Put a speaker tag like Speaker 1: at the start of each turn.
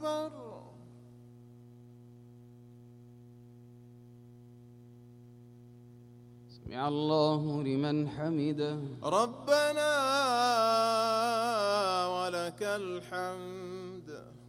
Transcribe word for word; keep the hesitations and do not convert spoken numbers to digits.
Speaker 1: أكبر.
Speaker 2: سمع الله لمن حمده.
Speaker 1: ربنا ولك الحمد.